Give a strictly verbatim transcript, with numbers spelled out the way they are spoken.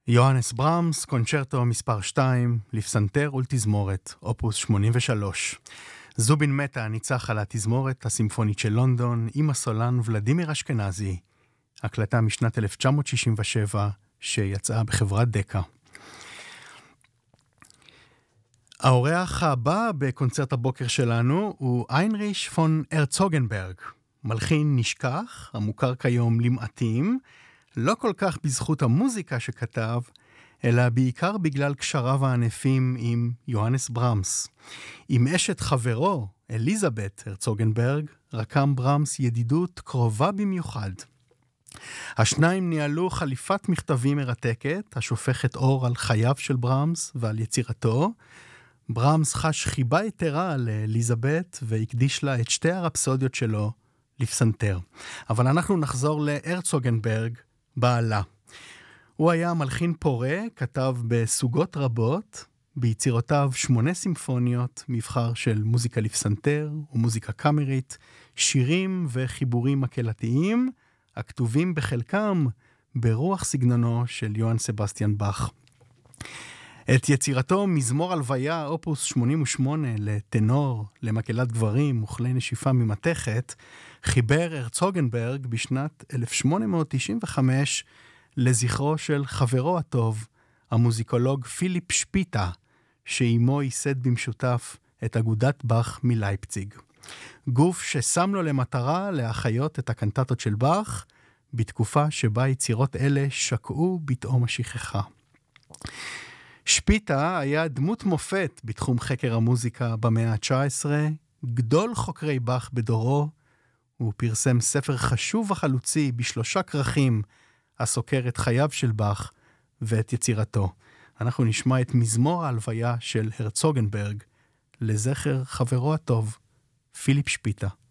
יוהנס ברמס, קונצ'רטו מספר שתיים, לפסנתר ולתזמורת, אופוס שמונים ושלוש. זובין מטה ניצח על התזמורת הסימפונית של לונדון עם הסולן ולדימיר אשכנזי, הקלטה משנת אלף תשע מאות שישים ושבע שיצאה בחברת דקה. האורח הבא בקונצרט הבוקר שלנו הוא איינריש פון הרצוגנברג, מלחין נשכח, המוכר כיום למעטים, לא כל כך בזכות המוזיקה שכתב, אלא בעיקר בגלל קשריו הענפים עם יוהנס ברמס. עם אשת חברו, אליזבת הרצוגנברג, רקם ברמס ידידות קרובה במיוחד. השניים ניהלו חליפת מכתבים מרתקת, השופכת אור על חייו של ברמס ועל יצירתו. ברמס חש חיבה יתרה לאליזבת והקדיש לה את שתי הרפסודיות שלו לפסנתר. אבל אנחנו נחזור להרצוגנברג, בעלה. הוא היה מלחין פורה, כתב בסוגות רבות, ביצירותיו שמונה סימפוניות, מבחר של מוזיקה לפסנתר ומוזיקה קאמרית, שירים וחיבורים מקהלתיים, הכתובים בחלקם ברוח סגנונו של יוהאן סבסטיאן באך. את יצירתו מזמור הלוויה, אופוס שמונים ושמונה, לטנור, למקהלת גברים וכלי נשיפה ממתכת, חיבר הרצוגנברג בשנת אלף שמונה מאות תשעים וחמש לזכרו של חברו הטוב, המוזיקולוג פיליפ שפיטה, שעימו ייסד במשותף את אגודת באך מלייפציג. גוף ששם לו למטרה להחיות את הקנטטות של באך, בתקופה שבה יצירות אלה שקעו בתאום השכחה. שפיטה היה דמות מופת בתחום חקר המוזיקה במאה ה-תשע עשרה, גדול חוקרי באך בדורו, הוא פרסם ספר חשוב וחלוצי בשלושה כרכים, הסוקר את חייו של באך ואת יצירתו. אנחנו נשמע את מזמור ההלוויה של הרצוגנברג, לזכר חברו הטוב, פיליפ שפיטה.